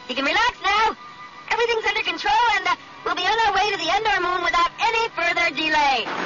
You can relax now. Everything's under control, and we'll be on our way to the Endor moon without any further delay.